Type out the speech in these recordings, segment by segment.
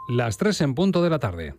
las 3 en punto de la tarde.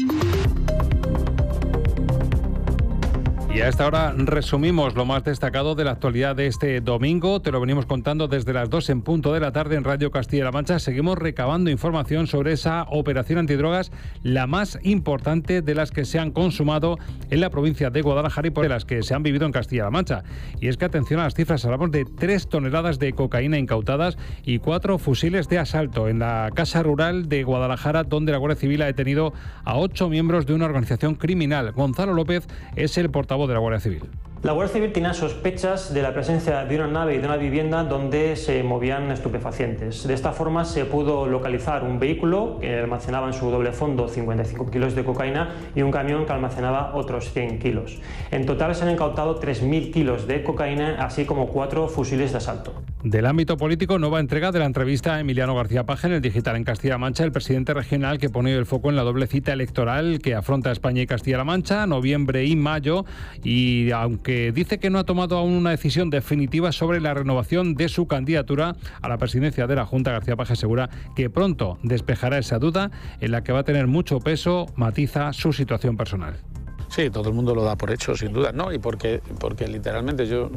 Y a esta hora resumimos lo más destacado de la actualidad de este domingo. Te lo venimos contando desde las 2 en punto de la tarde en Radio Castilla-La Mancha. Seguimos recabando información sobre esa operación antidrogas, la más importante de las que se han consumado en la provincia de Guadalajara y por las que se han vivido en Castilla-La Mancha. Y es que atención a las cifras, hablamos de 3 toneladas de cocaína incautadas y 4 fusiles de asalto en la Casa Rural de Guadalajara, donde la Guardia Civil ha detenido a 8 miembros de una organización criminal. Gonzalo López es el portavoz de la Guardia Civil. La Guardia Civil tenía sospechas de la presencia de una nave y de una vivienda donde se movían estupefacientes. De esta forma se pudo localizar un vehículo que almacenaba en su doble fondo 55 kilos de cocaína y un camión que almacenaba otros 100 kilos. En total se han incautado 3.000 kilos de cocaína, así como 4 fusiles de asalto. Del ámbito político, nueva entrega de la entrevista a Emiliano García Paje en El Digital en Castilla-La Mancha, el presidente regional que pone el foco en la doble cita electoral que afronta España y Castilla-La Mancha, noviembre y mayo, y aunque dice que no ha tomado aún una decisión definitiva sobre la renovación de su candidatura a la presidencia de la Junta, García Paje asegura que pronto despejará esa duda en la que va a tener mucho peso, matiza su situación personal. Sí, todo el mundo lo da por hecho, sin duda, ¿no? Y porque literalmente yo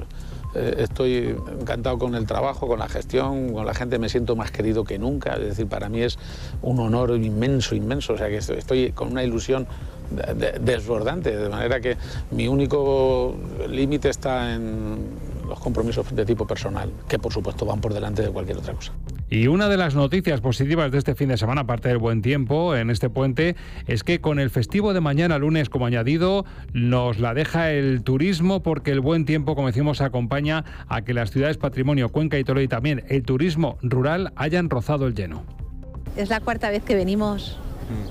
estoy encantado con el trabajo, con la gestión, con la gente, me siento más querido que nunca. Es decir, para mí es un honor inmenso, o sea que estoy con una ilusión desbordante, de manera que mi único límite está en los compromisos de tipo personal, que por supuesto van por delante de cualquier otra cosa. Y una de las noticias positivas de este fin de semana, aparte del buen tiempo en este puente, es que con el festivo de mañana lunes como añadido, nos la deja el turismo, porque el buen tiempo, como decimos, acompaña a que las ciudades patrimonio, Cuenca y Toledo, y también el turismo rural hayan rozado el lleno. Es la 4ª vez que venimos.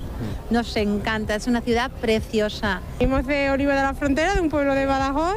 Nos encanta, es una ciudad preciosa. Venimos de Oliva de la Frontera, de un pueblo de Badajoz,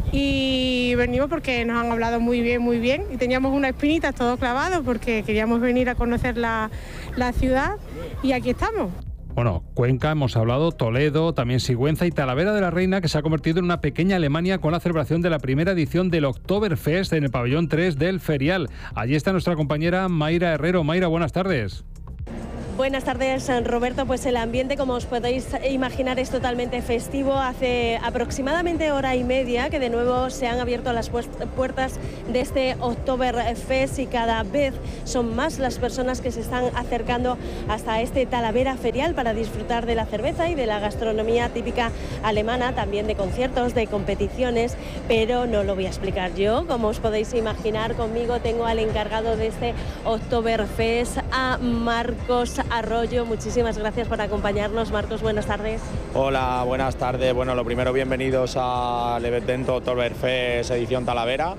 y venimos porque nos han hablado muy bien, y teníamos unas espinitas todo clavado porque queríamos venir a conocer la ciudad, y aquí estamos. Bueno, Cuenca, hemos hablado, Toledo, también Sigüenza y Talavera de la Reina, que se ha convertido en una pequeña Alemania con la celebración de la primera edición del Oktoberfest en el pabellón 3 del Ferial. Allí está nuestra compañera Mayra Herrero. Mayra, buenas tardes. Buenas tardes, Roberto. Pues el ambiente, como os podéis imaginar, es totalmente festivo. Hace aproximadamente hora y media que de nuevo se han abierto las puertas de este Oktoberfest y cada vez son más las personas que se están acercando hasta este Talavera Ferial para disfrutar de la cerveza y de la gastronomía típica alemana, también de conciertos, de competiciones, pero no lo voy a explicar yo. Como os podéis imaginar, conmigo tengo al encargado de este Oktoberfest, a Marcos Arroyo. Muchísimas gracias por acompañarnos, Marcos. Buenas tardes. Hola, buenas tardes. Bueno, lo primero, bienvenidos al evento Oktoberfest edición Talavera.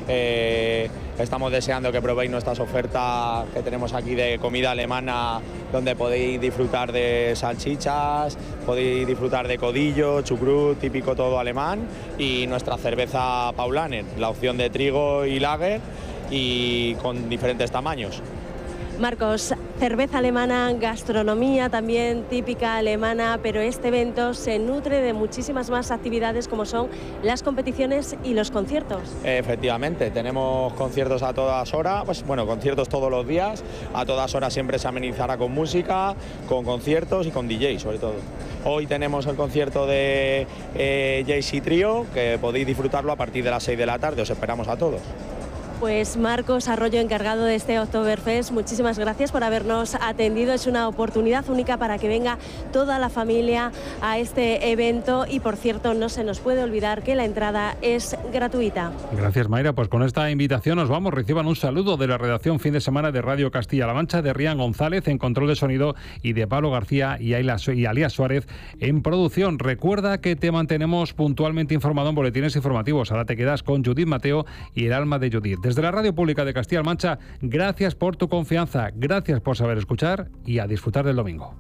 Estamos deseando que probéis nuestras ofertas que tenemos aquí de comida alemana, donde podéis disfrutar de salchichas, podéis disfrutar de codillo, chucrut, típico todo alemán, y nuestra cerveza Paulaner, la opción de trigo y lager, y con diferentes tamaños. Marcos, cerveza alemana, gastronomía también típica alemana, pero este evento se nutre de muchísimas más actividades como son las competiciones y los conciertos. Efectivamente, tenemos conciertos a todas horas, pues bueno, conciertos todos los días, a todas horas siempre se amenizará con música, con conciertos y con DJ sobre todo. Hoy tenemos el concierto de Jay-Z Trio, que podéis disfrutarlo a partir de las 6 de la tarde, os esperamos a todos. Pues Marcos Arroyo, encargado de este Oktoberfest, muchísimas gracias por habernos atendido. Es una oportunidad única para que venga toda la familia a este evento y, por cierto, no se nos puede olvidar que la entrada es gratuita. Gracias, Mayra. Pues con esta invitación nos vamos. Reciban un saludo de la redacción fin de semana de Radio Castilla-La Mancha, de Rian González en control de sonido y de Pablo García y Alías Suárez en producción. Recuerda que te mantenemos puntualmente informado en boletines informativos. Ahora te quedas con Judith Mateo y El alma de Judith. Desde la Radio Pública de Castilla-La Mancha, gracias por tu confianza, gracias por saber escuchar y a disfrutar del domingo.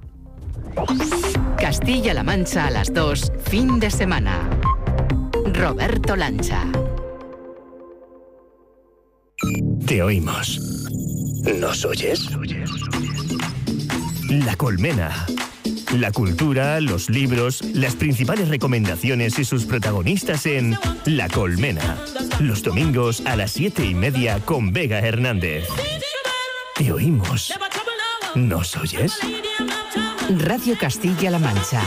Castilla-La Mancha a las 2, fin de semana. Roberto Lancha. Te oímos. ¿Nos oyes? La Colmena. La cultura, los libros, las principales recomendaciones y sus protagonistas en La Colmena. Los domingos a las 7:30 con Vega Hernández. Te oímos. ¿Nos oyes? Radio Castilla-La Mancha.